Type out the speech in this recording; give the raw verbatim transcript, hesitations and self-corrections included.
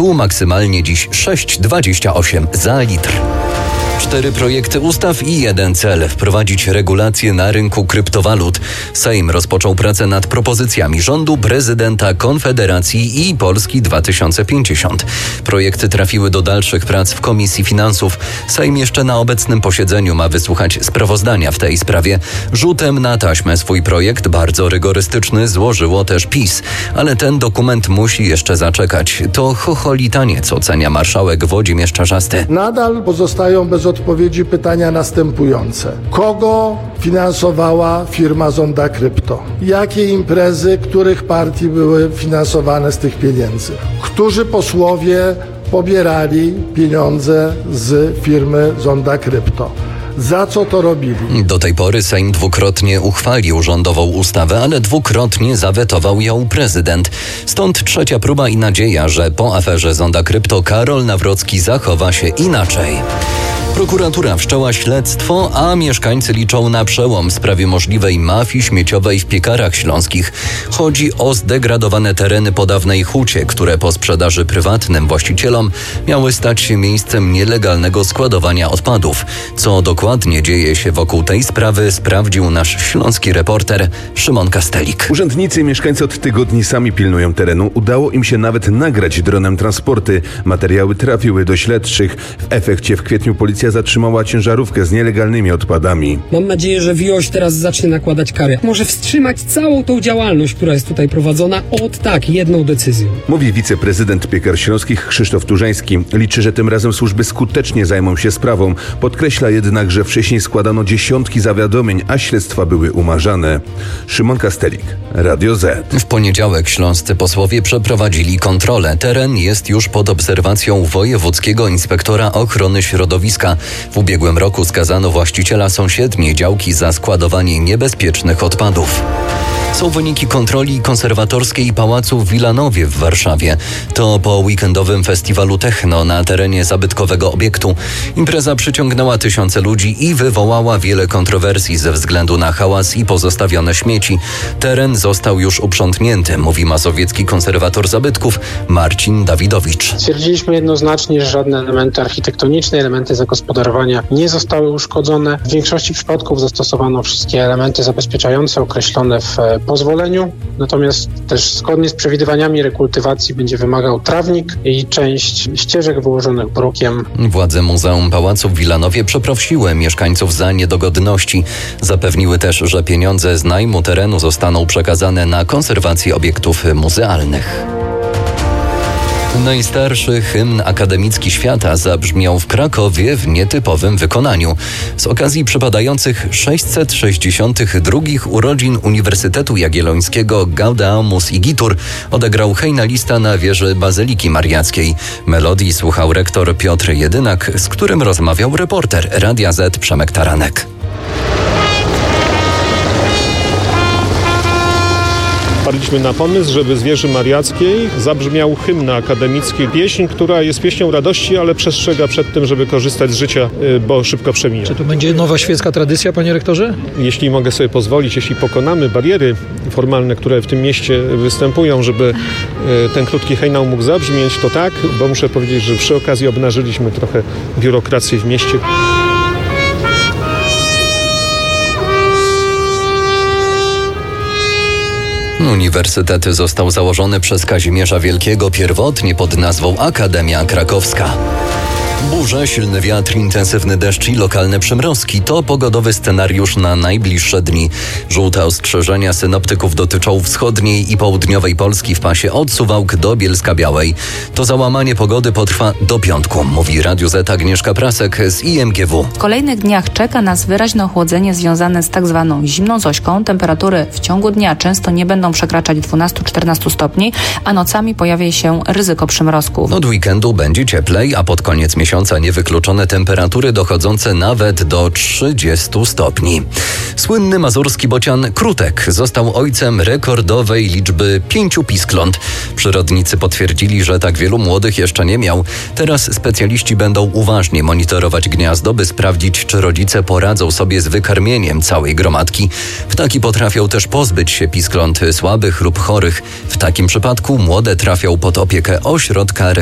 Tu maksymalnie dziś sześć przecinek dwadzieścia osiem za litr. Cztery projekty ustaw i jeden cel – wprowadzić regulacje na rynku kryptowalut. Sejm rozpoczął pracę nad propozycjami rządu, prezydenta, Konfederacji i Polski dwa tysiące pięćdziesiąt. Projekty trafiły do dalszych prac w Komisji Finansów. Sejm jeszcze na obecnym posiedzeniu ma wysłuchać sprawozdania w tej sprawie. Rzutem na taśmę swój projekt, bardzo rygorystyczny, złożyło też PiS. Ale ten dokument musi jeszcze zaczekać. To chocholitaniec, ocenia marszałek Włodzimierz Czarzasty. Nadal pozostają bez odpowiedzi pytania następujące. Kogo finansowała firma Zonda Krypto? Jakie imprezy, których partii były finansowane z tych pieniędzy? Którzy posłowie pobierali pieniądze z firmy Zonda Krypto? Za co to robili? Do tej pory Sejm dwukrotnie uchwalił rządową ustawę, ale dwukrotnie zawetował ją prezydent. Stąd trzecia próba i nadzieja, że po aferze Zonda Krypto Karol Nawrocki zachowa się inaczej. Prokuratura wszczęła śledztwo, a mieszkańcy liczą na przełom w sprawie możliwej mafii śmieciowej w Piekarach Śląskich. Chodzi o zdegradowane tereny po dawnej hucie, które po sprzedaży prywatnym właścicielom miały stać się miejscem nielegalnego składowania odpadów. Co dokładnie dzieje się wokół tej sprawy, sprawdził nasz śląski reporter Szymon Kastelik. Urzędnicy i mieszkańcy od tygodni sami pilnują terenu. Udało im się nawet nagrać dronem transporty. Materiały trafiły do śledczych. W efekcie w kwietniu policja zatrzymała ciężarówkę z nielegalnymi odpadami. Mam nadzieję, że Wioś teraz zacznie nakładać kary. Może wstrzymać całą tą działalność, która jest tutaj prowadzona, od tak jedną decyzją. Mówi wiceprezydent Piekar Śląskich Krzysztof Turzański. Liczy, że tym razem służby skutecznie zajmą się sprawą. Podkreśla jednak, że wcześniej składano dziesiątki zawiadomień, a śledztwa były umarzane. Szymon Kastelik, Radio Z. W poniedziałek śląscy posłowie przeprowadzili kontrolę. Teren jest już pod obserwacją wojewódzkiego inspektora ochrony środowiska. W ubiegłym roku skazano właściciela sąsiedniej działki za składowanie niebezpiecznych odpadów. Są wyniki kontroli konserwatorskiej Pałacu w Wilanowie w Warszawie. To po weekendowym festiwalu techno na terenie zabytkowego obiektu. Impreza przyciągnęła tysiące ludzi i wywołała wiele kontrowersji ze względu na hałas i pozostawione śmieci. Teren został już uprzątnięty, mówi mazowiecki konserwator zabytków Marcin Dawidowicz. Stwierdziliśmy jednoznacznie, że żadne elementy architektoniczne, elementy zagospodarowania nie zostały uszkodzone. W większości przypadków zastosowano wszystkie elementy zabezpieczające określone w pozwoleniu, natomiast też zgodnie z przewidywaniami rekultywacji będzie wymagał trawnik i część ścieżek wyłożonych brukiem. Władze Muzeum Pałacu w Wilanowie przeprosiły mieszkańców za niedogodności. Zapewniły też, że pieniądze z najmu terenu zostaną przekazane na konserwację obiektów muzealnych. Najstarszy hymn akademicki świata zabrzmiał w Krakowie w nietypowym wykonaniu. Z okazji przypadających sześćset sześćdziesiątych drugich urodzin Uniwersytetu Jagiellońskiego Gaudeamus Igitur odegrał hejnalista na wieży Bazyliki Mariackiej. Melodii słuchał rektor Piotr Jedynak, z którym rozmawiał reporter Radia Z Przemek Taranek. Wpadliśmy na pomysł, żeby z wieży mariackiej zabrzmiał hymn akademicki. Pieśń, która jest pieśnią radości, ale przestrzega przed tym, żeby korzystać z życia, bo szybko przemija. Czy to będzie nowa świecka tradycja, panie rektorze? Jeśli mogę sobie pozwolić, jeśli pokonamy bariery formalne, które w tym mieście występują, żeby ten krótki hejnał mógł zabrzmieć, to tak, bo muszę powiedzieć, że przy okazji obnażyliśmy trochę biurokrację w mieście. Uniwersytet został założony przez Kazimierza Wielkiego pierwotnie pod nazwą Akademia Krakowska. Burze, silny wiatr, intensywny deszcz i lokalne przymrozki to pogodowy scenariusz na najbliższe dni. Żółte ostrzeżenia synoptyków dotyczą wschodniej i południowej Polski w pasie od Suwałk do Bielska-Białej. To załamanie pogody potrwa do piątku, mówi Radiu Z Agnieszka Prasek z I M G W. W kolejnych dniach czeka nas wyraźne ochłodzenie związane z tak zwaną zimną zośką. Temperatury w ciągu dnia często nie będą przekraczać dwanaście do czternastu stopni, a nocami pojawi się ryzyko przymrozków. Od weekendu będzie cieplej, a pod koniec miesiąca niewykluczone temperatury dochodzące nawet do trzydziestu stopni. Słynny mazurski bocian Krutek został ojcem rekordowej liczby pięciu piskląt. Przyrodnicy potwierdzili, że tak wielu młodych jeszcze nie miał. Teraz specjaliści będą uważnie monitorować gniazdo, by sprawdzić, czy rodzice poradzą sobie z wykarmieniem całej gromadki. Ptaki potrafią też pozbyć się piskląt słabych lub chorych. W takim przypadku młode trafią pod opiekę ośrodka